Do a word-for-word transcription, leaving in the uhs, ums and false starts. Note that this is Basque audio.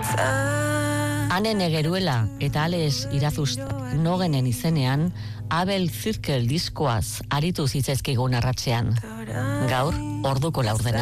Hanen egeruela eta Ales Irazust Nogenen izenean Abel Zirkel diskoaz aritu zitzaizkigun arratsean. Gaur, orduko laurdena.